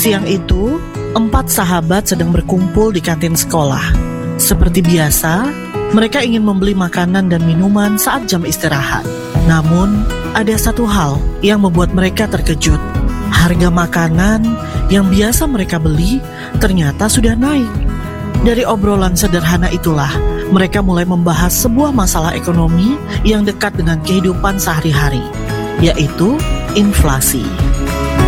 Siang itu, 4 sahabat sedang berkumpul di kantin sekolah. Seperti biasa, mereka ingin membeli makanan dan minuman saat jam istirahat. Namun, ada satu hal yang membuat mereka terkejut. Harga makanan yang biasa mereka beli ternyata sudah naik. Dari obrolan sederhana itulah, mereka mulai membahas sebuah masalah ekonomi yang dekat dengan kehidupan sehari-hari, yaitu inflasi.